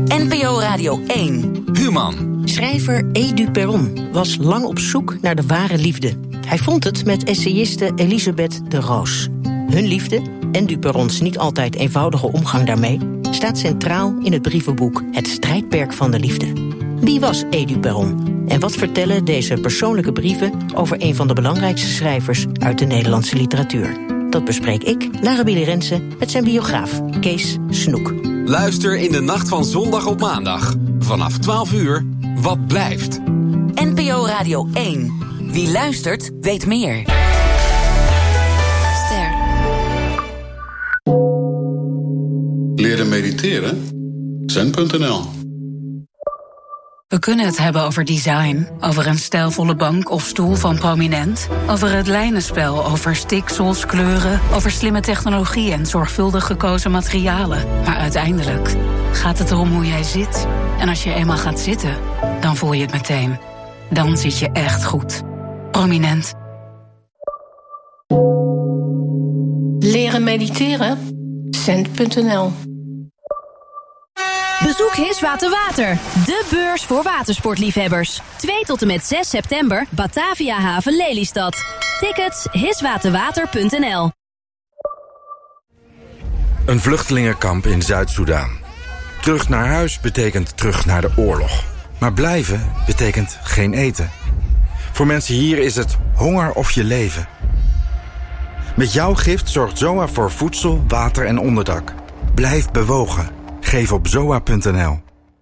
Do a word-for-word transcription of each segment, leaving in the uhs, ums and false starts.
N P O Radio één. Human. Schrijver Edu Perron was lang op zoek naar de ware liefde. Hij vond het met essayiste Elisabeth de Roos. Hun liefde, en Du Perrons niet altijd eenvoudige omgang daarmee, staat centraal in het brievenboek Het strijdperk van de liefde. Wie was Edu Perron? En wat vertellen deze persoonlijke brieven over een van de belangrijkste schrijvers uit de Nederlandse literatuur? Dat bespreek ik, Lara Billy Rensen, met zijn biograaf Kees Snoek. Luister in de nacht van zondag op maandag. Vanaf twaalf uur, Wat blijft? N P O Radio één. Wie luistert, weet meer. Ster. Leren mediteren? zen punt n l. We kunnen het hebben over design, over een stijlvolle bank of stoel van Prominent, over het lijnenspel, over stiksels, kleuren, over slimme technologie en zorgvuldig gekozen materialen. Maar uiteindelijk gaat het erom hoe jij zit. En als je eenmaal gaat zitten, dan voel je het meteen. Dan zit je echt goed. Prominent. Leren mediteren? zen punt n l. Bezoek Hiswater Water, de beurs voor watersportliefhebbers. twee tot en met zes september, Batavia Haven Lelystad. Tickets hiswaterwater punt n l. Een vluchtelingenkamp in Zuid-Soedan. Terug naar huis betekent terug naar de oorlog. Maar blijven betekent geen eten. Voor mensen hier is het honger of je leven. Met jouw gift zorgt Z O A voor voedsel, water en onderdak. Blijf bewogen. Geef op zoa punt n l.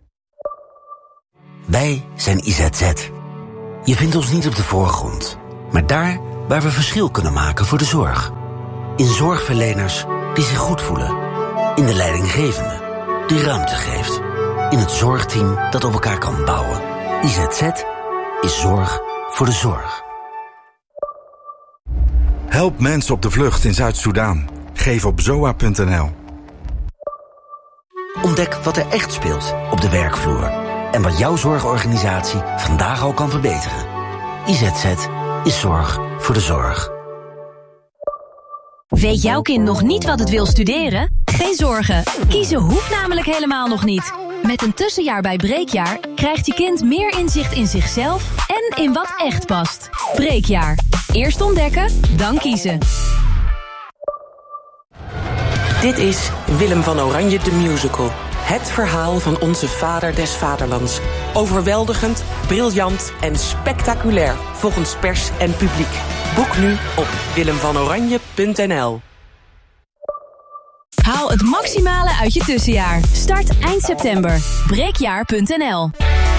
Wij zijn I Z Z. Je vindt ons niet op de voorgrond, maar daar waar we verschil kunnen maken voor de zorg. In zorgverleners die zich goed voelen. In de leidinggevende die ruimte geeft. In het zorgteam dat op elkaar kan bouwen. I Z Z is zorg voor de zorg. Help mensen op de vlucht in Zuid-Soedan. Geef op zoa punt n l. Ontdek wat er echt speelt op de werkvloer. En wat jouw zorgorganisatie vandaag al kan verbeteren. I Z Z is zorg voor de zorg. Weet jouw kind nog niet wat het wil studeren? Geen zorgen, kiezen hoeft namelijk helemaal nog niet. Met een tussenjaar bij Breekjaar krijgt je kind meer inzicht in zichzelf en in wat echt past. Breekjaar. Eerst ontdekken, dan kiezen. Dit is Willem van Oranje de Musical. Het verhaal van onze vader des vaderlands. Overweldigend, briljant en spectaculair volgens pers en publiek. Boek nu op willem van oranje punt n l. Haal het maximale uit je tussenjaar. Start eind september. breekjaar punt n l.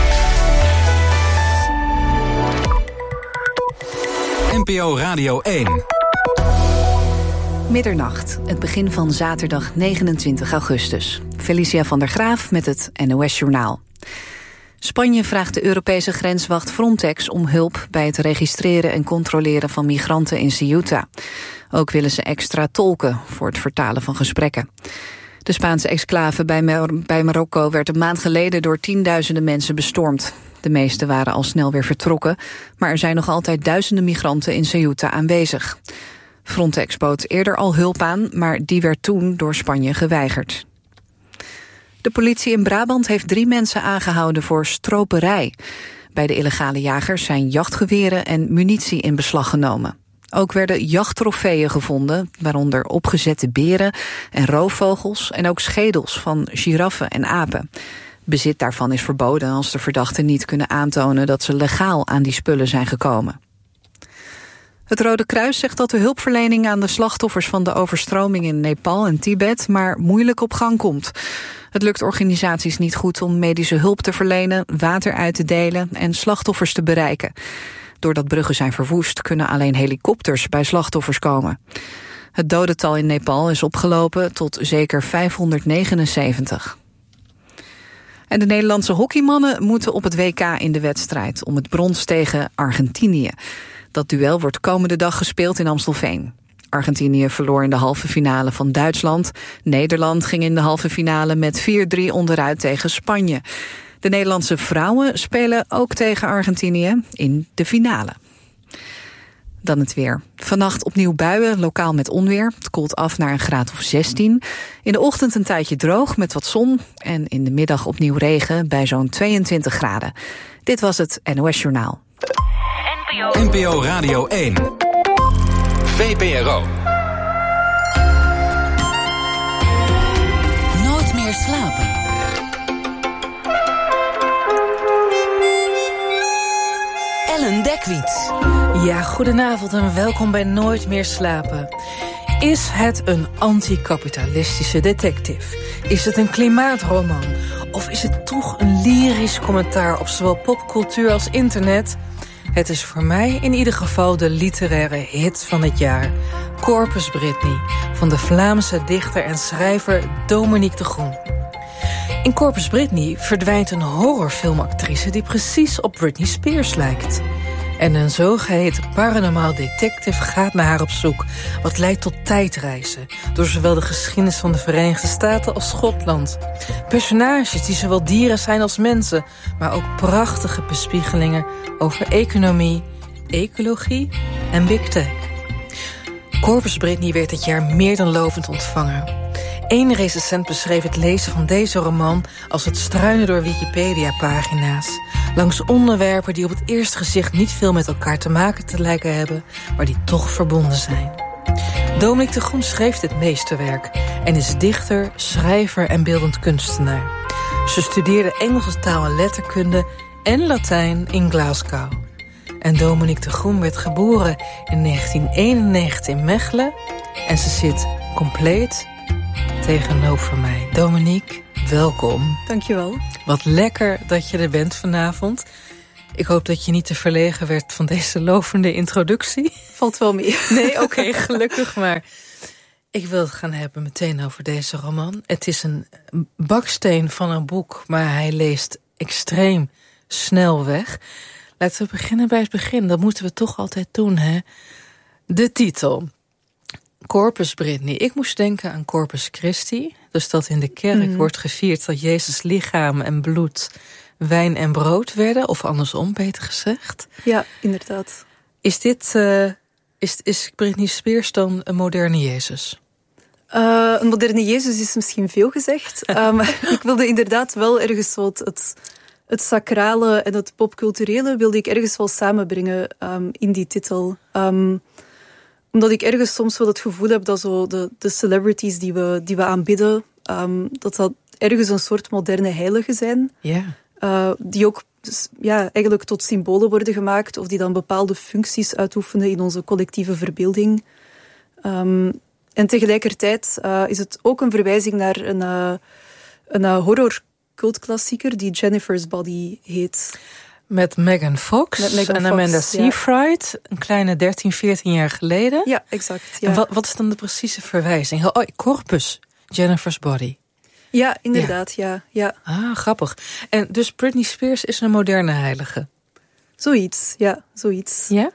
N P O Radio één. Middernacht, het begin van zaterdag negenentwintig augustus. Felicia van der Graaf met het N O S-journaal. Spanje vraagt de Europese grenswacht Frontex om hulp bij het registreren en controleren van migranten in Ceuta. Ook willen ze extra tolken voor het vertalen van gesprekken. De Spaanse exclave bij, Mar- bij Marokko werd een maand geleden door tienduizenden mensen bestormd. De meeste waren al snel weer vertrokken, maar er zijn nog altijd duizenden migranten in Ceuta aanwezig. Frontex bood eerder al hulp aan, maar die werd toen door Spanje geweigerd. De politie in Brabant heeft drie mensen aangehouden voor stroperij. Bij de illegale jagers zijn jachtgeweren en munitie in beslag genomen. Ook werden jachttrofeeën gevonden, waaronder opgezette beren en roofvogels en ook schedels van giraffen en apen. Bezit daarvan is verboden als de verdachten niet kunnen aantonen dat ze legaal aan die spullen zijn gekomen. Het Rode Kruis zegt dat de hulpverlening aan de slachtoffers van de overstroming in Nepal en Tibet maar moeilijk op gang komt. Het lukt organisaties niet goed om medische hulp te verlenen, water uit te delen en slachtoffers te bereiken. Doordat bruggen zijn verwoest, kunnen alleen helikopters bij slachtoffers komen. Het dodental in Nepal is opgelopen tot zeker vijfhonderdnegenenzeventig. En de Nederlandse hockeymannen moeten op het W K in de wedstrijd om het brons tegen Argentinië. Dat duel wordt komende dag gespeeld in Amstelveen. Argentinië verloor in de halve finale van Duitsland. Nederland ging in de halve finale met vier drie onderuit tegen Spanje. De Nederlandse vrouwen spelen ook tegen Argentinië in de finale. Dan het weer. Vannacht opnieuw buien, lokaal met onweer. Het koelt af naar een graad of zestien. In de ochtend een tijdje droog met wat zon. En in de middag opnieuw regen bij zo'n tweeëntwintig graden. Dit was het N O S Journaal. N P O Radio één. V P R O. Nooit meer slapen. Ellen Dekwiet. Ja, goedenavond en welkom bij Nooit meer slapen. Is het een anticapitalistische detective? Is het een klimaatroman? Of is het toch een lyrisch commentaar op zowel popcultuur als internet? Het is voor mij in ieder geval de literaire hit van het jaar. Corpus Britney, van de Vlaamse dichter en schrijver Dominique de Groen. In Corpus Britney verdwijnt een horrorfilmactrice die precies op Britney Spears lijkt. En een zogeheten paranormaal detective gaat naar haar op zoek, wat leidt tot tijdreizen door zowel de geschiedenis van de Verenigde Staten als Schotland. Personages die zowel dieren zijn als mensen, maar ook prachtige bespiegelingen over economie, ecologie en big tech. Corpus Britney werd dit jaar meer dan lovend ontvangen. Eén recensent beschreef het lezen van deze roman als het struinen door Wikipedia-pagina's, langs onderwerpen die op het eerste gezicht niet veel met elkaar te maken te lijken hebben, maar die toch verbonden zijn. Dominique de Groen schreef dit meesterwerk en is dichter, schrijver en beeldend kunstenaar. Ze studeerde Engelse taal en letterkunde en Latijn in Glasgow. En Dominique de Groen werd geboren in negentien eenennegentig in Mechelen en ze zit compleet tegenover mij. Dominique, welkom. Dankjewel. Wat lekker dat je er bent vanavond. Ik hoop dat je niet te verlegen werd van deze lovende introductie. Valt wel mee. Nee, oké, okay, gelukkig maar. Ik wil het gaan hebben meteen over deze roman. Het is een baksteen van een boek, maar hij leest extreem snel weg. Laten we beginnen bij het begin. Dat moeten we toch altijd doen, hè? De titel. Corpus Britney. Ik moest denken aan Corpus Christi. Dus dat in de kerk mm. wordt gevierd dat Jezus lichaam en bloed wijn en brood werden. Of andersom, beter gezegd. Ja, inderdaad. Is dit, uh, is, is Britney Spears dan een moderne Jezus? Uh, een moderne Jezus is misschien veel gezegd. um, ik wilde inderdaad wel ergens zo het, het, het sacrale en het popculturele wilde ik ergens wel samenbrengen um, in die titel. Um, Omdat ik ergens soms wel het gevoel heb dat zo de, de celebrities die we, die we aanbidden, um, dat dat ergens een soort moderne heiligen zijn. Yeah. Uh, die ook dus, ja, eigenlijk tot symbolen worden gemaakt of die dan bepaalde functies uitoefenen in onze collectieve verbeelding. Um, en tegelijkertijd uh, is het ook een verwijzing naar een, uh, een uh, horror-cultklassieker die Jennifer's Body heet. Met Megan Fox Met Megan en Fox, Amanda Seyfried, ja. Een kleine dertien, veertien jaar geleden. Ja, exact. Ja. En wat, wat is dan de precieze verwijzing? Oh, Corpus, Jennifer's Body. Ja, inderdaad, ja. ja. ja. Ah, grappig. En dus Britney Spears is een moderne heilige? Zoiets, ja, zoiets. Ja?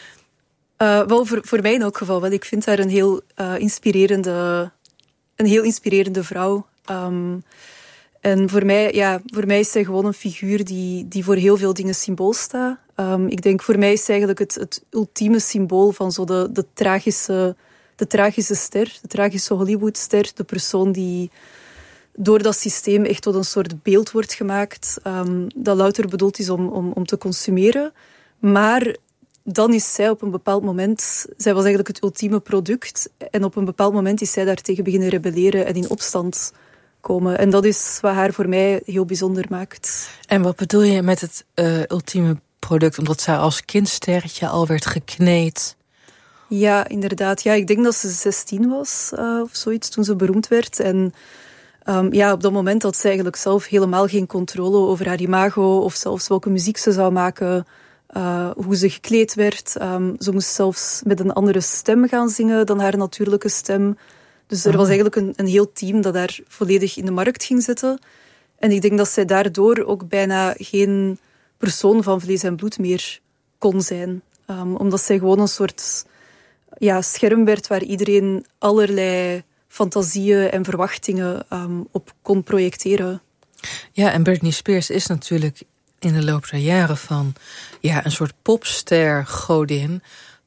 Uh, wel, voor, voor mij in elk geval. Want ik vind haar een heel, uh, inspirerende, een heel inspirerende vrouw. Um, En voor mij, ja, voor mij is zij gewoon een figuur die, die voor heel veel dingen symbool staat. Um, ik denk, voor mij is zij eigenlijk het, het ultieme symbool van zo de, de, tragische, de tragische ster, de tragische Hollywoodster. De persoon die door dat systeem echt tot een soort beeld wordt gemaakt, um, dat louter bedoeld is om, om, om te consumeren. Maar dan is zij op een bepaald moment, zij was eigenlijk het ultieme product. En op een bepaald moment is zij daartegen beginnen rebelleren en in opstand komen. En dat is wat haar voor mij heel bijzonder maakt. En wat bedoel je met het uh, ultieme product? Omdat zij als kindsterretje al werd gekneed? Ja, inderdaad. Ja, ik denk dat ze zestien was uh, of zoiets toen ze beroemd werd. En um, ja, op dat moment had ze eigenlijk zelf helemaal geen controle over haar imago of zelfs welke muziek ze zou maken, uh, hoe ze gekleed werd. Um, ze moest zelfs met een andere stem gaan zingen dan haar natuurlijke stem. Dus er was eigenlijk een, een heel team dat daar volledig in de markt ging zetten. En ik denk dat zij daardoor ook bijna geen persoon van vlees en bloed meer kon zijn. Um, omdat zij gewoon een soort ja, scherm werd waar iedereen allerlei fantasieën en verwachtingen um, op kon projecteren. Ja, en Britney Spears is natuurlijk in de loop der jaren van ja, een soort popster godin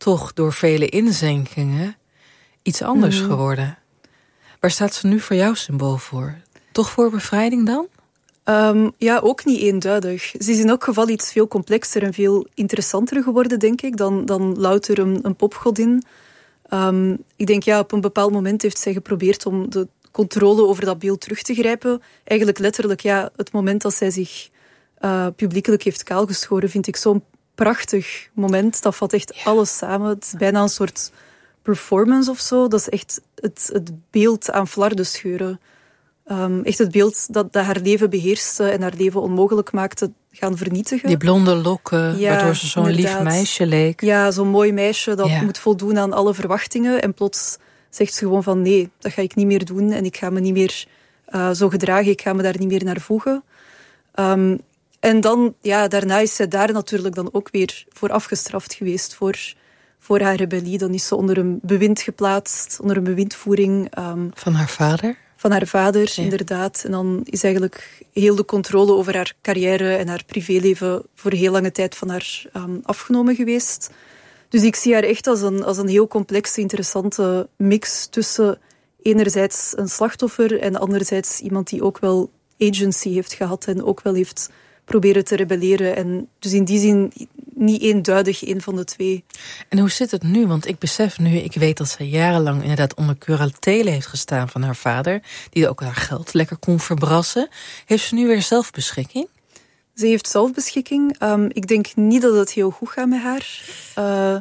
toch door vele inzinkingen iets anders mm. geworden. Waar staat ze nu voor jou symbool voor? Toch voor bevrijding dan? Um, ja, ook niet eenduidig. Ze is in elk geval iets veel complexer en veel interessanter geworden, denk ik, dan, dan louter een, een popgodin. Um, ik denk, ja, op een bepaald moment heeft zij geprobeerd om de controle over dat beeld terug te grijpen. Eigenlijk letterlijk, ja, het moment dat zij zich uh, publiekelijk heeft kaalgeschoren, vind ik zo'n prachtig moment. Dat vat echt ja. alles samen. Het is bijna een soort performance of zo. Dat is echt het, het beeld aan flarden scheuren. Um, echt het beeld dat, dat haar leven beheerste en haar leven onmogelijk maakte gaan vernietigen. Die blonde lokken, ja, waardoor ze zo'n inderdaad. lief meisje leek. Ja, zo'n mooi meisje dat ja. moet voldoen aan alle verwachtingen. En plots zegt ze gewoon van nee, dat ga ik niet meer doen. En ik ga me niet meer uh, zo gedragen, ik ga me daar niet meer naar voegen. Um, en dan, ja, daarna is zij daar natuurlijk dan ook weer voor afgestraft geweest. Voor, voor haar rebellie. Dan is ze onder een bewind geplaatst, onder een bewindvoering. Um, van haar vader? Van haar vader, ja. inderdaad. En dan is eigenlijk heel de controle over haar carrière en haar privéleven voor heel lange tijd van haar um, afgenomen geweest. Dus ik zie haar echt als een, als een heel complexe, interessante mix tussen enerzijds een slachtoffer en anderzijds iemand die ook wel agency heeft gehad en ook wel heeft proberen te rebelleren. En dus in die zin niet eenduidig een van de twee. En hoe zit het nu? Want ik besef nu, ik weet dat zij jarenlang inderdaad onder curatele heeft gestaan van haar vader, die ook haar geld lekker kon verbrassen. Heeft ze nu weer zelfbeschikking? Ze heeft zelfbeschikking. Um, ik denk niet dat het heel goed gaat met haar. Uh,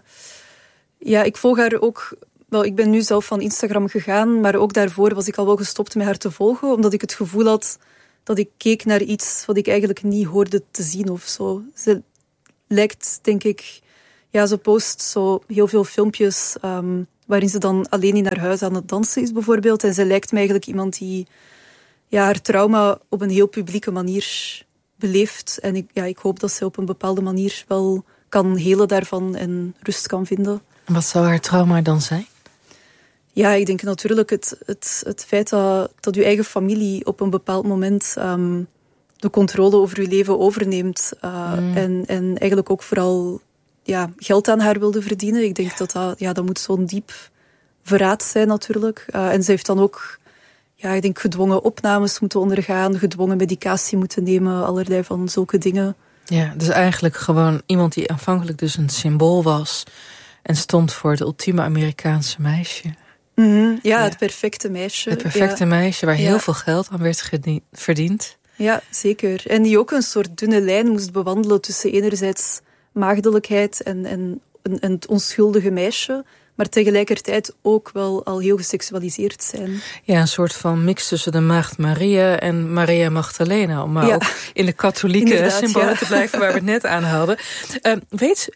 ja, ik volg haar ook. Wel, ik ben nu zelf van Instagram gegaan, maar ook daarvoor was ik al wel gestopt met haar te volgen, omdat ik het gevoel had dat ik keek naar iets wat ik eigenlijk niet hoorde te zien of zo. Ze lijkt, denk ik, ja, ze post zo heel veel filmpjes um, waarin ze dan alleen in haar huis aan het dansen is, bijvoorbeeld. En ze lijkt me eigenlijk iemand die ja, haar trauma op een heel publieke manier beleeft. En ik, ja, ik hoop dat ze op een bepaalde manier wel kan helen daarvan en rust kan vinden. Wat zou haar trauma dan zijn? Ja, ik denk natuurlijk het, het, het feit dat, dat uw eigen familie op een bepaald moment um, de controle over uw leven overneemt. Uh, mm. en, en eigenlijk ook vooral ja, geld aan haar wilde verdienen. Ik denk ja. dat dat, ja, dat moet zo'n diep verraad zijn natuurlijk. Uh, en ze heeft dan ook, ja, ik denk, gedwongen opnames moeten ondergaan, gedwongen medicatie moeten nemen, allerlei van zulke dingen. Ja, dus eigenlijk gewoon iemand die aanvankelijk dus een symbool was en stond voor het ultieme Amerikaanse meisje. Mm-hmm. Ja, ja, het perfecte meisje. Het perfecte ja. meisje waar ja. heel veel geld aan werd verdiend. Ja, zeker. En die ook een soort dunne lijn moest bewandelen tussen enerzijds maagdelijkheid en, en, en, en het onschuldige meisje, maar tegelijkertijd ook wel al heel geseksualiseerd zijn. Ja, een soort van mix tussen de maagd Maria en Maria Magdalena, om maar ja. ook in de katholieke symbolen ja. te blijven waar we het net aan hadden. Uh, weet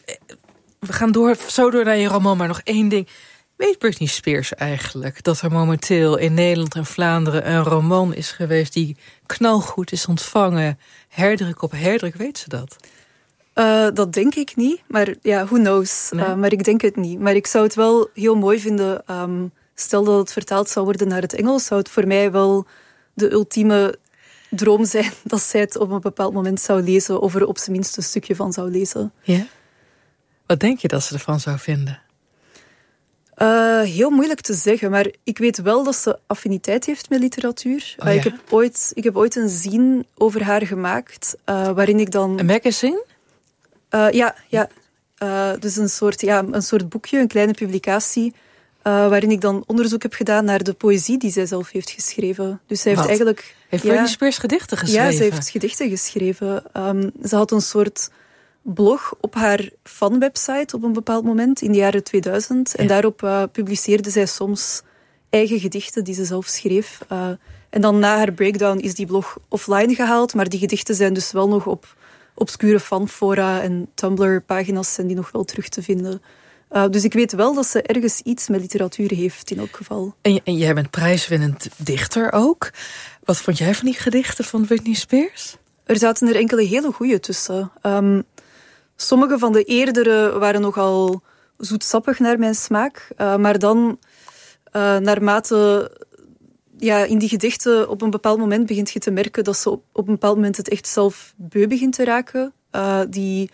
we gaan door, zo door naar je roman, maar nog één ding. Weet Britney Spears eigenlijk dat er momenteel in Nederland en Vlaanderen een roman is geweest die knalgoed is ontvangen, herdruk op herdruk? Weet ze dat? Uh, dat denk ik niet, maar ja, who knows. Nee? Uh, maar ik denk het niet. Maar ik zou het wel heel mooi vinden, um, stel dat het vertaald zou worden naar het Engels, zou het voor mij wel de ultieme droom zijn dat zij het op een bepaald moment zou lezen, of er op zijn minst een stukje van zou lezen. Ja? Wat denk je dat ze ervan zou vinden? Uh, heel moeilijk te zeggen, maar ik weet wel dat ze affiniteit heeft met literatuur. Oh, ja? ik, heb ooit, ik heb ooit een zine over haar gemaakt, uh, waarin ik dan... Een magazine? Uh, ja, ja. Uh, dus een soort, ja, een soort boekje, een kleine publicatie, uh, waarin ik dan onderzoek heb gedaan naar de poëzie die zij zelf heeft geschreven. Dus zij heeft Wat? eigenlijk... Heeft ja, Britney Spears gedichten geschreven? Ja, ze heeft gedichten geschreven. Um, ze had een soort blog op haar fanwebsite op een bepaald moment in de jaren tweeduizend. Ja. En daarop uh, publiceerde zij soms eigen gedichten die ze zelf schreef. Uh, en dan na haar breakdown is die blog offline gehaald, maar die gedichten zijn dus wel nog op obscure fanfora en Tumblr-pagina's zijn die nog wel terug te vinden. Uh, dus ik weet wel dat ze ergens iets met literatuur heeft in elk geval. En, en jij bent prijswinnend dichter ook. Wat vond jij van die gedichten van Britney Spears? Er zaten er enkele hele goeie tussen. Um, sommige van de eerdere waren nogal zoetsappig naar mijn smaak. Uh, maar dan, uh, naarmate ja, in die gedichten op een bepaald moment begint je te merken dat ze op, op een bepaald moment het echt zelf beu begint te raken. Uh, die,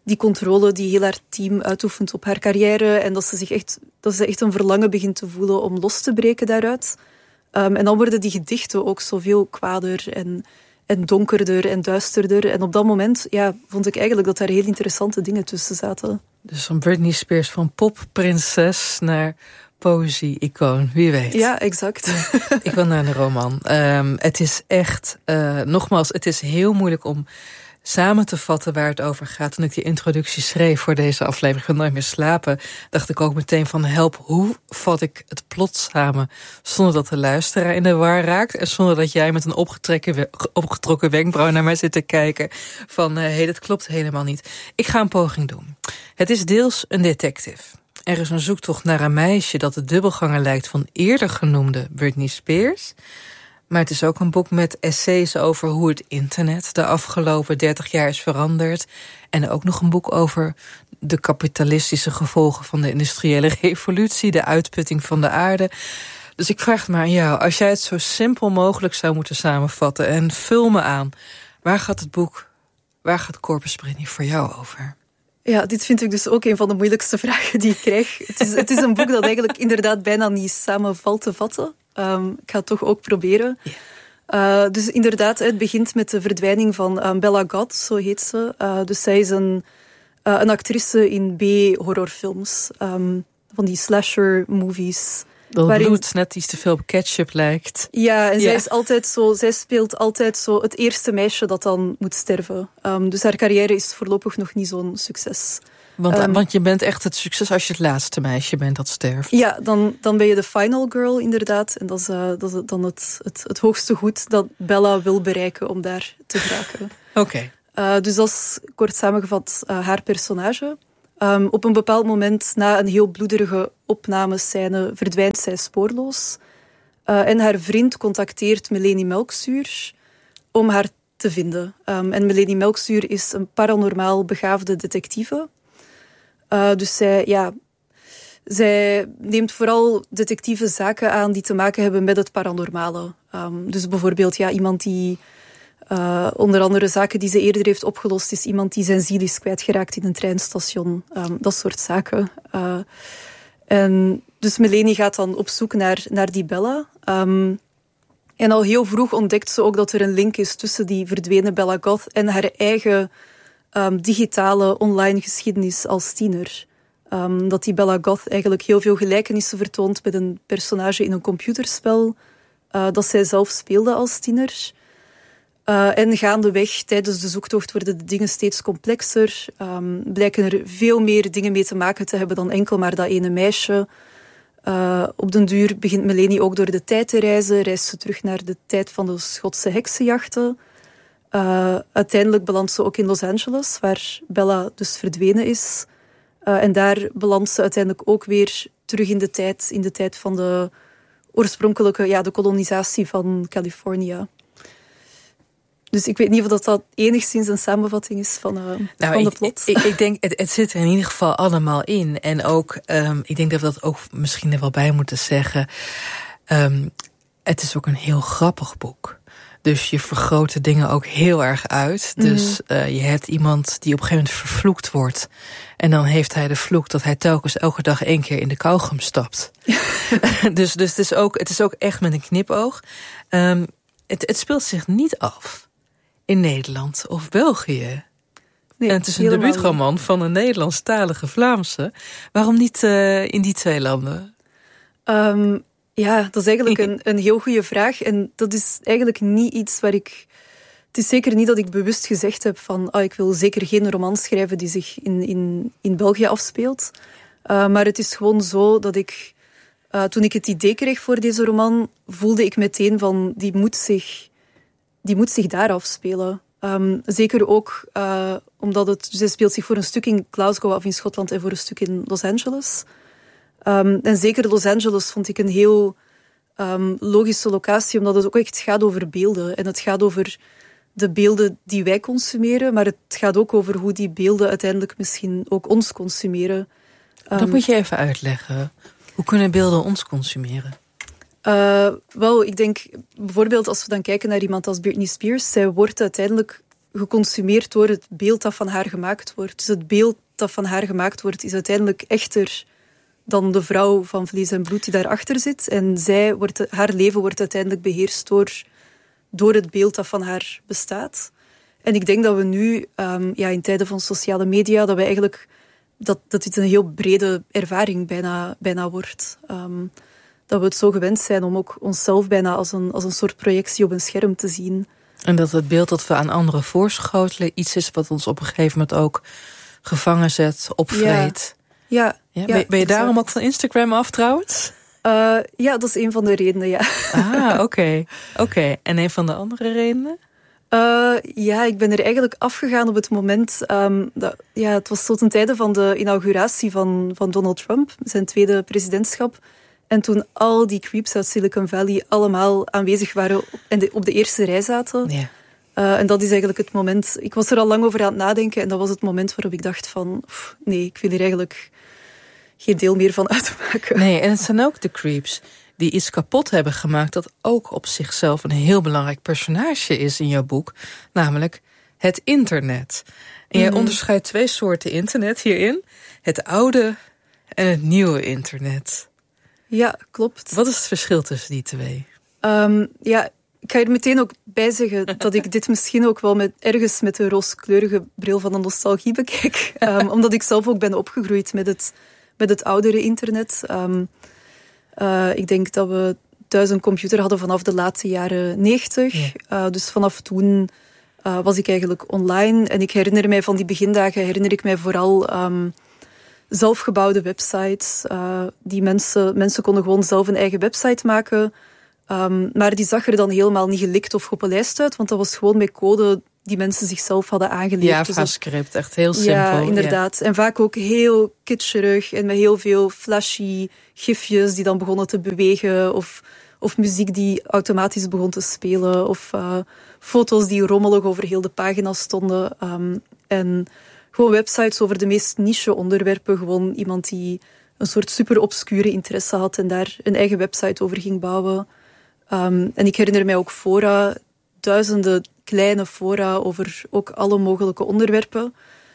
die controle die heel haar team uitoefent op haar carrière. En dat ze zich echt, dat ze echt een verlangen begint te voelen om los te breken daaruit. Um, en dan worden die gedichten ook zoveel kwader en, en donkerder en duisterder. En op dat moment ja, vond ik eigenlijk dat daar heel interessante dingen tussen zaten. Dus van Britney Spears van popprinses naar poëzie-icoon, wie weet. Ja, exact. Ik wil naar een roman. Um, het is echt, uh, nogmaals, het is heel moeilijk om samen te vatten waar het over gaat. Toen ik die introductie schreef voor deze aflevering van Nooit meer slapen, dacht ik ook meteen van help, hoe vat ik het plot samen zonder dat de luisteraar in de war raakt en zonder dat jij met een opgetrokken, opgetrokken wenkbrauw naar mij zit te kijken van hé, hey, dat klopt helemaal niet. Ik ga een poging doen. Het is deels een detective. Er is een zoektocht naar een meisje dat de dubbelganger lijkt van eerder genoemde Britney Spears. Maar het is ook een boek met essays over hoe het internet de afgelopen dertig jaar is veranderd. En ook nog een boek over de kapitalistische gevolgen van de industriële revolutie, de uitputting van de aarde. Dus ik vraag het maar aan jou, als jij het zo simpel mogelijk zou moeten samenvatten en vul me aan, waar gaat het boek, waar gaat Corpus Britney voor jou over? Ja, dit vind ik dus ook een van de moeilijkste vragen die ik krijg. Het is, het is een boek dat eigenlijk inderdaad bijna niet samen valt te vatten. Um, ik ga het toch ook proberen. Yeah. Uh, dus inderdaad, het begint met de verdwijning van um, Bella Goth, zo heet ze. Uh, dus zij is een, uh, een actrice in B-horrorfilms. Um, van die slasher-movies. Dat waarin bloed net iets te veel op ketchup lijkt. Ja, en ja. zij is altijd zo, zij speelt altijd zo het eerste meisje dat dan moet sterven. Um, dus haar carrière is voorlopig nog niet zo'n succes. Want, um, want je bent echt het succes als je het laatste meisje bent dat sterft. Ja, dan, dan ben je de final girl inderdaad. En dat is, uh, dat is dan het, het, het hoogste goed dat Bella wil bereiken om daar te geraken. Oké. Okay. Uh, dus dat is kort samengevat uh, haar personage. Um, op een bepaald moment, na een heel bloederige opnamescène, verdwijnt zij spoorloos. Uh, en haar vriend contacteert Melanie Melkzuur om haar te vinden. Um, en Melanie Melkzuur is een paranormaal begaafde detectieve. Uh, dus zij, ja, zij neemt vooral detectieve zaken aan die te maken hebben met het paranormale. Um, dus bijvoorbeeld ja, iemand die... Uh, onder andere zaken die ze eerder heeft opgelost is iemand die zijn ziel is kwijtgeraakt in een treinstation. Um, dat soort zaken. Uh, en dus Melanie gaat dan op zoek naar, naar die Bella. Um, en al heel vroeg ontdekt ze ook dat er een link is tussen die verdwenen Bella Goth en haar eigen um, digitale online geschiedenis als tiener. Um, dat die Bella Goth eigenlijk heel veel gelijkenissen vertoont met een personage in een computerspel uh, dat zij zelf speelde als tiener. Uh, en gaandeweg, tijdens de zoektocht, worden de dingen steeds complexer. Um, blijken er veel meer dingen mee te maken te hebben dan enkel maar dat ene meisje. Uh, op den duur begint Melanie ook door de tijd te reizen. Reist ze terug naar de tijd van de Schotse heksenjachten. Uh, uiteindelijk belandt ze ook in Los Angeles, waar Bella dus verdwenen is. Uh, en daar belandt ze uiteindelijk ook weer terug in de tijd, in de tijd van de oorspronkelijke, ja, de kolonisatie van Californië. Dus ik weet niet of dat, dat enigszins een samenvatting is van, uh, nou, van de ik, plot. Ik, ik denk, het, het zit er in ieder geval allemaal in. En ook, um, ik denk dat we dat ook misschien er wel bij moeten zeggen. Um, het is ook een heel grappig boek. Dus je vergroot de dingen ook heel erg uit. Mm-hmm. Dus uh, je hebt iemand die op een gegeven moment vervloekt wordt. En dan heeft hij de vloek dat hij telkens elke dag één keer in de kauwgom stapt. dus dus het, is ook, het is ook echt met een knipoog. Um, het, het speelt zich niet af in Nederland of België. Nee, en het is een debuutroman niet van een Nederlandstalige Vlaamse. Waarom niet uh, in die twee landen? Um, ja, dat is eigenlijk een, een heel goede vraag. En dat is eigenlijk niet iets waar ik... Het is zeker niet dat ik bewust gezegd heb van... Oh, ik wil zeker geen roman schrijven die zich in, in, in België afspeelt. Uh, maar het is gewoon zo dat ik... Uh, toen ik het idee kreeg voor deze roman, voelde ik meteen van... Die moet zich... die moet zich daar afspelen. Um, zeker ook uh, omdat het... Dus hij speelt zich voor een stuk in Glasgow of in Schotland en voor een stuk in Los Angeles. Um, en zeker Los Angeles vond ik een heel um, logische locatie, omdat het ook echt gaat over beelden. En het gaat over de beelden die wij consumeren, maar het gaat ook over hoe die beelden uiteindelijk misschien ook ons consumeren. Um, Dat moet je even uitleggen. Hoe kunnen beelden ons consumeren? Uh, wel, ik denk bijvoorbeeld als we dan kijken naar iemand als Britney Spears, zij wordt uiteindelijk geconsumeerd door het beeld dat van haar gemaakt wordt. Dus het beeld dat van haar gemaakt wordt is uiteindelijk echter dan de vrouw van vlees en bloed die daarachter zit. En zij wordt, haar leven wordt uiteindelijk beheerst door, door het beeld dat van haar bestaat. En ik denk dat we nu, um, ja, in tijden van sociale media, dat we eigenlijk dat, dat dit een heel brede ervaring bijna, bijna wordt. Um, dat we het zo gewend zijn om ook onszelf bijna als een, als een soort projectie op een scherm te zien. En dat het beeld dat we aan anderen voorschotelen iets is wat ons op een gegeven moment ook gevangen zet, opvreet. Ja, ja, ja, ja, ben, ben je daarom exact. ook van Instagram af trouwens? Uh, ja, dat is een van de redenen, ja. Ah, oké. Okay. Oké. Okay. En een van de andere redenen? Uh, ja, ik ben er eigenlijk afgegaan op het moment... Um, dat, ja, het was tot ten tijde van de inauguratie van, van Donald Trump, zijn tweede presidentschap. En toen al die creeps uit Silicon Valley allemaal aanwezig waren en de, op de eerste rij zaten. Ja. Uh, en dat is eigenlijk het moment... Ik was er al lang over aan het nadenken en dat was het moment waarop ik dacht van... Pff, nee, ik wil hier eigenlijk geen deel meer van uitmaken. Nee, en het zijn ook de creeps die iets kapot hebben gemaakt dat ook op zichzelf een heel belangrijk personage is in jouw boek. Namelijk het internet. En jij Mm-hmm. onderscheidt twee soorten internet hierin. Het oude en het nieuwe internet. Ja, klopt. Wat is het verschil tussen die twee? Um, ja, ik ga er meteen ook bij zeggen dat ik dit misschien ook wel met, ergens met de rooskleurige bril van de nostalgie bekijk. Um, omdat ik zelf ook ben opgegroeid met het, met het oudere internet. Um, uh, ik denk dat we thuis een computer hadden vanaf de late jaren negentig. Ja. Uh, dus vanaf toen uh, was ik eigenlijk online. En ik herinner mij van die begindagen, herinner ik mij vooral... Um, zelfgebouwde websites. Uh, die mensen, mensen konden gewoon zelf een eigen website maken. Um, maar die zag er dan helemaal niet gelikt of gepolijst uit, want dat was gewoon met code die mensen zichzelf hadden aangeleerd. Java-script, echt heel simpel. Ja, inderdaad. Ja. En vaak ook heel kitscherig en met heel veel flashy gifjes die dan begonnen te bewegen of, of muziek die automatisch begon te spelen of uh, foto's die rommelig over heel de pagina stonden. Um, en gewoon websites over de meest niche onderwerpen. Gewoon iemand die een soort super obscure interesse had en daar een eigen website over ging bouwen. Um, en ik herinner mij ook fora, duizenden kleine fora over ook alle mogelijke onderwerpen.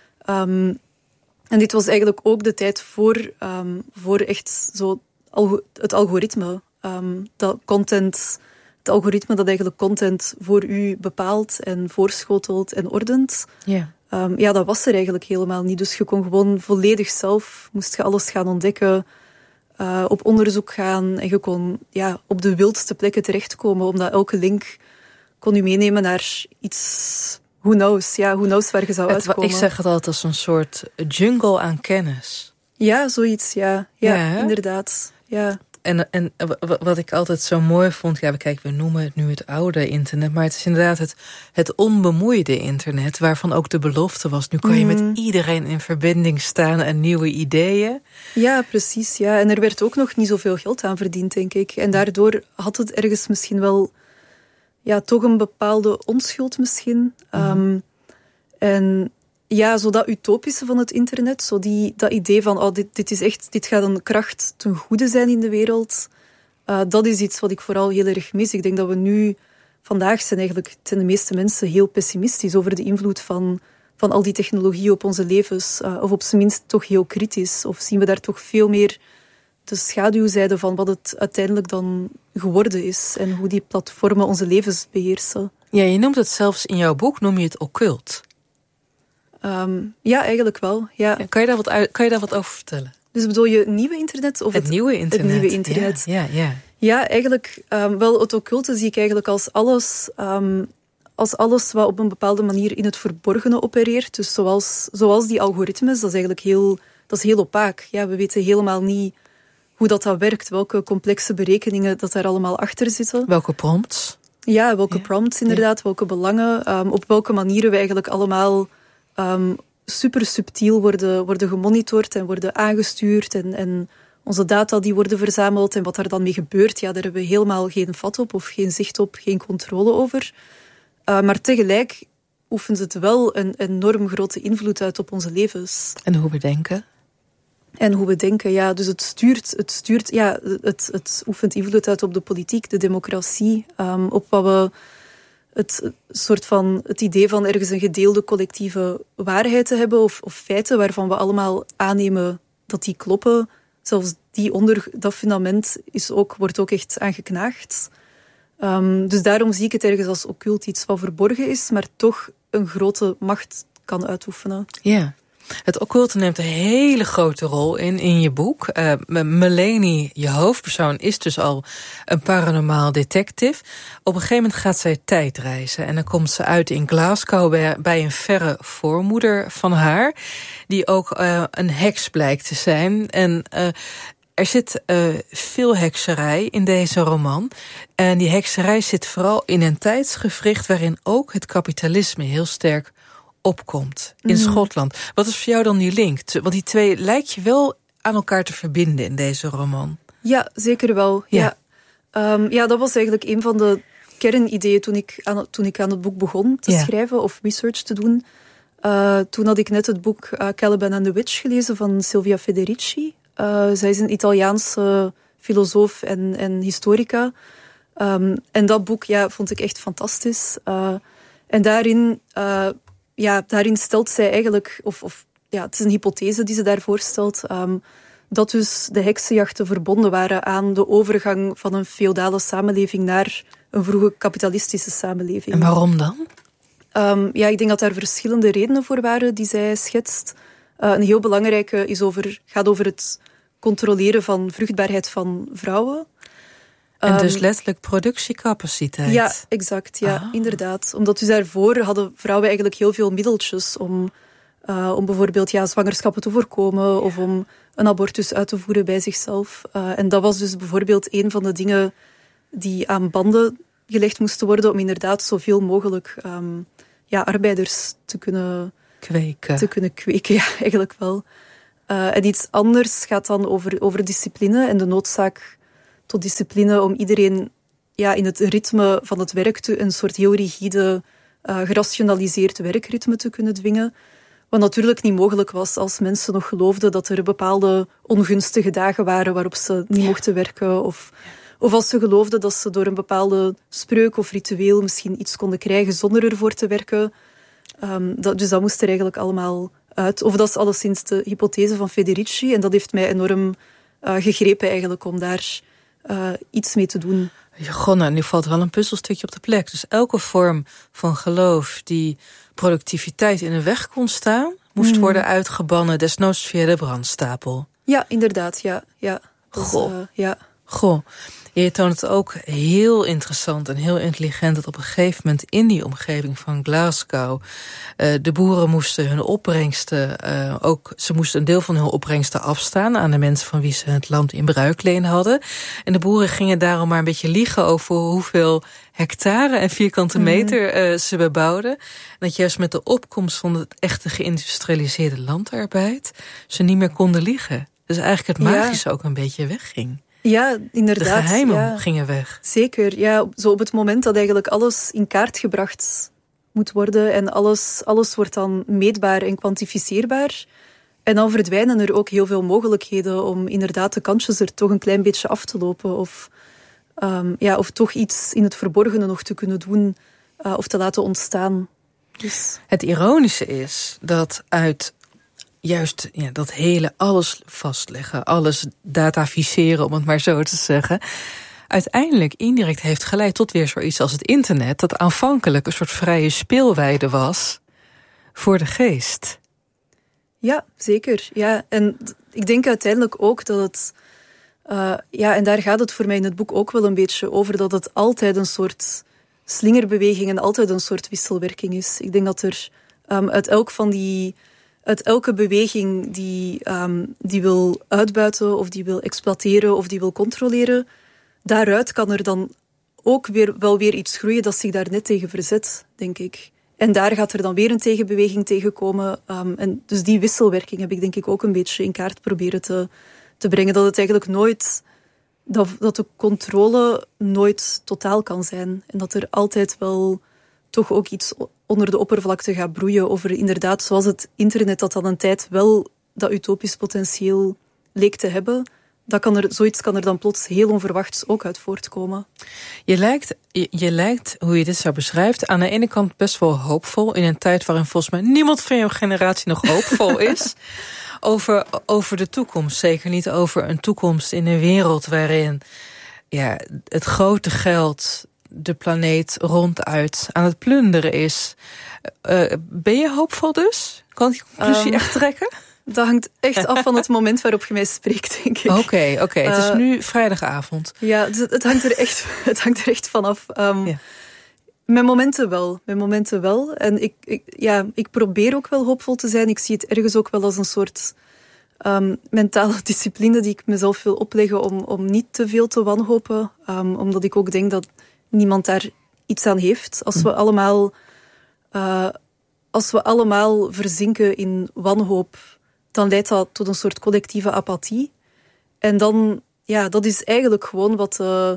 Um, en dit was eigenlijk ook de tijd voor, um, voor echt zo algo- het algoritme. Um, dat content, het algoritme dat eigenlijk content voor u bepaalt en voorschotelt en ordent. Yeah. Um, ja, dat was er eigenlijk helemaal niet. Dus je kon gewoon volledig zelf, moest je alles gaan ontdekken, uh, op onderzoek gaan en je kon ja, op de wildste plekken terechtkomen, omdat elke link kon je meenemen naar iets, who knows, ja, who knows waar je zou het, uitkomen. Ik zeg het altijd als een soort jungle aan kennis. Ja, zoiets, ja. Ja, ja inderdaad, ja. En, en wat ik altijd zo mooi vond... Ja, kijk, we noemen het nu het oude internet... maar het is inderdaad het, het onbemoeide internet... waarvan ook de belofte was... nu kan je mm. met iedereen in verbinding staan... en nieuwe ideeën. Ja, precies. Ja. En er werd ook nog niet zoveel geld aan verdiend, denk ik. En daardoor had het ergens misschien wel... ja, toch een bepaalde onschuld misschien. Mm. Um, en... Ja, zo dat utopische van het internet, zo die, dat idee van oh, dit, dit, is echt, dit gaat een kracht ten goede zijn in de wereld, uh, dat is iets wat ik vooral heel erg mis. Ik denk dat we nu, vandaag zijn eigenlijk zijn de meeste mensen heel pessimistisch over de invloed van, van al die technologie op onze levens, uh, of op zijn minst toch heel kritisch. Of zien we daar toch veel meer de schaduwzijde van wat het uiteindelijk dan geworden is en hoe die platformen onze levens beheersen. Ja, je noemt het zelfs in jouw boek, noem je het occult. Um, ja, eigenlijk wel. Ja. Ja, kan je daar wat uit, kan je daar wat over vertellen? Dus bedoel je het nieuwe internet? Of het, het nieuwe internet. Het nieuwe internet. Ja, ja, ja. ja eigenlijk um, wel het occulte zie ik eigenlijk als alles, um, als alles wat op een bepaalde manier in het verborgene opereert. Dus zoals, zoals die algoritmes, dat is eigenlijk heel, dat is heel opaak. Ja, we weten helemaal niet hoe dat, dat werkt, welke complexe berekeningen dat daar allemaal achter zitten. Welke prompts? Ja, welke ja. prompts inderdaad, ja. welke belangen, um, op welke manieren we eigenlijk allemaal... Um, super subtiel worden, worden gemonitord en worden aangestuurd en, en onze data die worden verzameld en wat daar dan mee gebeurt, ja, daar hebben we helemaal geen vat op of geen zicht op, geen controle over. Uh, maar tegelijk oefent het wel een enorm grote invloed uit op onze levens. En hoe we denken? En hoe we denken, ja. Dus het stuurt, het, stuurt, ja, het, het oefent invloed uit op de politiek, de democratie, um, op wat we... het, soort van, het idee van ergens een gedeelde collectieve waarheid te hebben of, of feiten waarvan we allemaal aannemen dat die kloppen. Zelfs die onder dat fundament is ook, wordt ook echt aangeknaagd. Um, dus daarom zie ik het ergens als occult, iets wat verborgen is, maar toch een grote macht kan uitoefenen. Ja. Het occulte neemt een hele grote rol in, in je boek. Uh, Melanie, je hoofdpersoon, is dus al een paranormaal detective. Op een gegeven moment gaat zij tijdreizen. En dan komt ze uit in Glasgow bij, bij een verre voormoeder van haar, die ook uh, een heks blijkt te zijn. En uh, er zit uh, veel hekserij in deze roman. En die hekserij zit vooral in een tijdsgewricht waarin ook het kapitalisme heel sterk opkomt in mm. Schotland. Wat is voor jou dan die link? Want die twee lijkt je wel aan elkaar te verbinden in deze roman. Ja, zeker wel. Ja, ja. Um, ja dat was eigenlijk een van de kernideeën toen ik aan, toen ik aan het boek begon te ja. schrijven of research te doen. Uh, toen had ik net het boek uh, Caliban and the Witch gelezen van Silvia Federici. Uh, zij is een Italiaanse filosoof en, en historica. Um, en dat boek ja, vond ik echt fantastisch. Uh, en daarin... Uh, Ja, daarin stelt zij eigenlijk, of, of ja, het is een hypothese die ze daar voorstelt, um, dat dus de heksenjachten verbonden waren aan de overgang van een feodale samenleving naar een vroege kapitalistische samenleving. En waarom dan? Um, ja, ik denk dat daar verschillende redenen voor waren die zij schetst. Uh, een heel belangrijke is over, gaat over het controleren van vruchtbaarheid van vrouwen. En dus letterlijk productiecapaciteit. Ja, exact. Ja, ah. inderdaad. Omdat dus daarvoor hadden vrouwen eigenlijk heel veel middeltjes om, uh, om bijvoorbeeld ja, zwangerschappen te voorkomen of om een abortus uit te voeren bij zichzelf. Uh, en dat was dus bijvoorbeeld een van de dingen die aan banden gelegd moesten worden om inderdaad zoveel mogelijk um, ja, arbeiders te kunnen kweken. Te kunnen kweken, ja, eigenlijk wel. Uh, en iets anders gaat dan over, over discipline en de noodzaak tot discipline om iedereen ja, in het ritme van het werk te, een soort heel rigide, uh, gerationaliseerd werkritme te kunnen dwingen. Wat natuurlijk niet mogelijk was als mensen nog geloofden dat er bepaalde ongunstige dagen waren waarop ze niet mochten werken. Of, of als ze geloofden dat ze door een bepaalde spreuk of ritueel misschien iets konden krijgen zonder ervoor te werken. Um, dat, dus dat moest er eigenlijk allemaal uit. Of dat is alleszins de hypothese van Federici. En dat heeft mij enorm uh, gegrepen eigenlijk om daar uh, iets mee te doen. Ja, goh, nou, nu valt wel een puzzelstukje op de plek. Dus elke vorm van geloof die productiviteit in de weg kon staan, moest mm. worden uitgebannen, desnoods via de brandstapel. Ja, inderdaad, ja. ja. Dus, Goh. Uh, ja. Goh. Je toont het ook heel interessant en heel intelligent dat op een gegeven moment in die omgeving van Glasgow uh, de boeren moesten hun opbrengsten, uh, ook ze moesten een deel van hun opbrengsten afstaan aan de mensen van wie ze het land in bruikleen hadden. En de boeren gingen daarom maar een beetje liegen over hoeveel hectare en vierkante meter mm. uh, ze bebouwden. En dat juist met de opkomst van het echte geïndustrialiseerde landarbeid ze niet meer konden liegen. Dus eigenlijk het magische ja. ook een beetje wegging. Ja, inderdaad. De geheimen ja. gingen weg. Zeker, ja. Zo op het moment dat eigenlijk alles in kaart gebracht moet worden en alles, alles wordt dan meetbaar en kwantificeerbaar. En dan verdwijnen er ook heel veel mogelijkheden om inderdaad de kantjes er toch een klein beetje af te lopen. Of, um, ja, of toch iets in het verborgene nog te kunnen doen uh, of te laten ontstaan. Dus. Het ironische is dat uit juist ja, dat hele alles vastleggen, alles dataficeren, om het maar zo te zeggen, uiteindelijk indirect heeft geleid tot weer zoiets als het internet, dat aanvankelijk een soort vrije speelweide was voor de geest. Ja, zeker. Ja, en ik denk uiteindelijk ook dat het, uh, ja, en daar gaat het voor mij in het boek ook wel een beetje over, dat het altijd een soort slingerbeweging en altijd een soort wisselwerking is. Ik denk dat er um, uit elk van die Uit elke beweging die, um, die wil uitbuiten of die wil exploiteren of die wil controleren, daaruit kan er dan ook weer, wel weer iets groeien dat zich daar net tegen verzet, denk ik. En daar gaat er dan weer een tegenbeweging tegenkomen. Um, en dus die wisselwerking heb ik denk ik ook een beetje in kaart proberen te, te brengen. Dat het eigenlijk nooit, dat, dat de controle nooit totaal kan zijn. En dat er altijd wel toch ook iets onder de oppervlakte gaat broeien over inderdaad, zoals het internet dat dan een tijd wel dat utopisch potentieel leek te hebben, dat kan er, zoiets kan er dan plots heel onverwachts ook uit voortkomen. Je lijkt, je, je lijkt, hoe je dit zo beschrijft, aan de ene kant best wel hoopvol, in een tijd waarin volgens mij niemand van jouw generatie nog hoopvol is. Over, over de toekomst. Zeker niet over een toekomst in een wereld waarin ja, het grote geld de planeet ronduit aan het plunderen is. Uh, ben je hoopvol dus? Kan ik die conclusie um, echt trekken? Dat hangt echt af van het moment waarop je mij spreekt, denk ik. Oké, okay, oké. Okay. Uh, het is nu vrijdagavond. Ja, dus het, het, hangt er echt, het hangt er echt van af. Um, ja. Mijn momenten wel. Mijn momenten wel. En ik, ik, ja, ik probeer ook wel hoopvol te zijn. Ik zie het ergens ook wel als een soort um, mentale discipline die ik mezelf wil opleggen om, om niet te veel te wanhopen. Um, omdat ik ook denk dat niemand daar iets aan heeft. Als we allemaal, uh, als we allemaal verzinken in wanhoop, dan leidt dat tot een soort collectieve apathie. En dan, ja, dat is eigenlijk gewoon wat uh,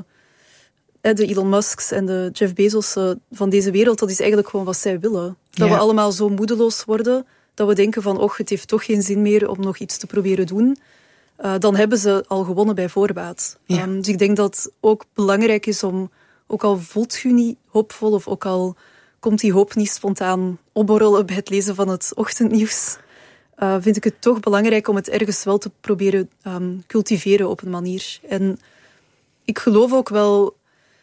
de Elon Musks en de Jeff Bezos uh, van deze wereld, dat is eigenlijk gewoon wat zij willen. Dat ja. we allemaal zo moedeloos worden, dat we denken van, och, het heeft toch geen zin meer om nog iets te proberen doen. Uh, dan hebben ze al gewonnen bij voorbaat. Ja. Um, dus ik denk dat het ook belangrijk is om, ook al voelt je niet hoopvol, of ook al komt die hoop niet spontaan opborrelen bij het lezen van het ochtendnieuws, Uh, vind ik het toch belangrijk om het ergens wel te proberen um, cultiveren op een manier. En ik geloof ook wel,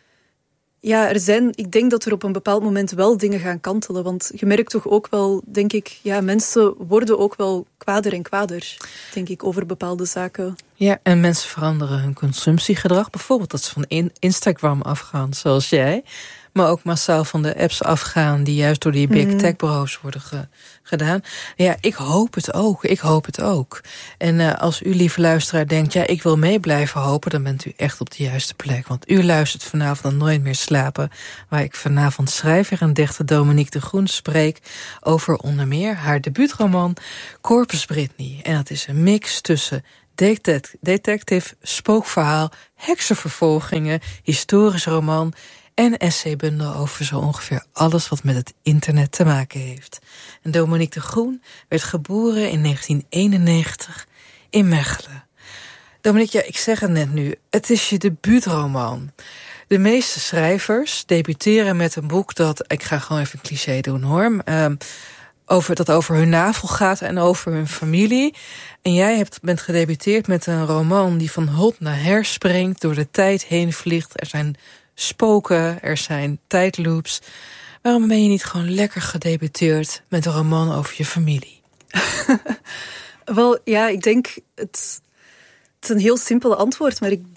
ja, er zijn, ik denk dat er op een bepaald moment wel dingen gaan kantelen. Want je merkt toch ook wel, denk ik, ja, mensen worden ook wel kwader en kwader, denk ik, over bepaalde zaken. Ja, en mensen veranderen hun consumptiegedrag. Bijvoorbeeld dat ze van in Instagram afgaan, zoals jij. Maar ook massaal van de apps afgaan die juist door die big mm. tech bureaus worden ge, gedaan. Ja, ik hoop het ook. Ik hoop het ook. En uh, als u, lieve luisteraar, denkt, ja, ik wil mee blijven hopen, dan bent u echt op de juiste plek. Want u luistert vanavond aan Nooit meer slapen, waar ik vanavond schrijver en dichter Dominique de Groen spreek over onder meer haar debuutroman Corpus Britney. En dat is een mix tussen detective, spookverhaal, heksenvervolgingen, historisch roman en essaybundel over zo ongeveer alles wat met het internet te maken heeft. En Dominique de Groen werd geboren in negentien eenennegentig in Mechelen. Dominique, ja, ik zeg het net nu, het is je debuutroman. De meeste schrijvers debuteren met een boek dat, ik ga gewoon even een cliché doen hoor, um, over, dat over hun navel gaat en over hun familie. En jij hebt, bent gedebuteerd met een roman die van hot naar her springt, door de tijd heen vliegt. Er zijn spoken, er zijn tijdloops. Waarom ben je niet gewoon lekker gedebuteerd met een roman over je familie? Wel, ja, ik denk, het, het is een heel simpel antwoord, maar ik